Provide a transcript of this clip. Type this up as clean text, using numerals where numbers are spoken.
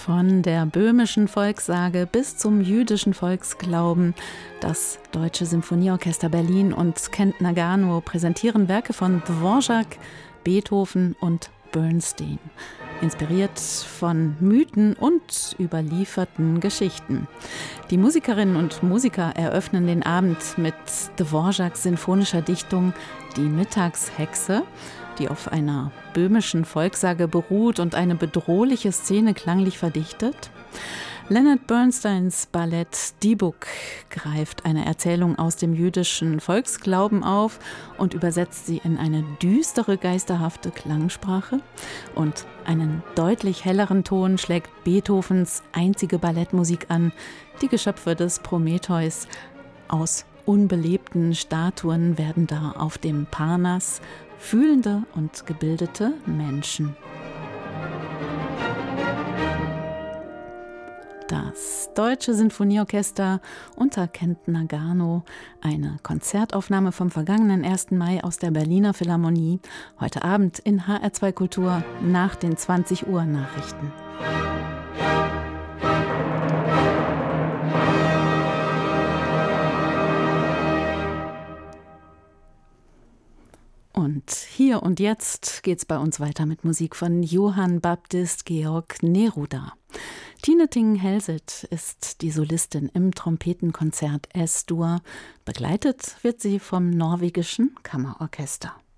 Von der böhmischen Volkssage bis zum jüdischen Volksglauben. Das Deutsche Symphonieorchester Berlin und Kent Nagano präsentieren Werke von Dvorak, Beethoven und Bernstein. Inspiriert von Mythen und überlieferten Geschichten. Die Musikerinnen und Musiker eröffnen den Abend mit Dvoraks sinfonischer Dichtung Die Mittagshexe, die auf einer böhmischen Volkssage beruht und eine bedrohliche Szene klanglich verdichtet. Leonard Bernsteins Ballett Dybbuk greift eine Erzählung aus dem jüdischen Volksglauben auf und übersetzt sie in eine düstere, geisterhafte Klangsprache. Und einen deutlich helleren Ton schlägt Beethovens einzige Ballettmusik an, die Geschöpfe des Prometheus. Aus unbelebten Statuen werden da auf dem Parnass fühlende und gebildete Menschen. Das Deutsche Sinfonieorchester unter Kent Nagano, eine Konzertaufnahme vom vergangenen 1. Mai aus der Berliner Philharmonie, heute Abend in HR2 Kultur nach den 20 Uhr Nachrichten. Und hier und jetzt geht's bei uns weiter mit Musik von Johann Baptist Georg Neruda. Tine Thingen-Helseth ist die Solistin im Trompetenkonzert S-Dur. Begleitet wird sie vom norwegischen Kammerorchester.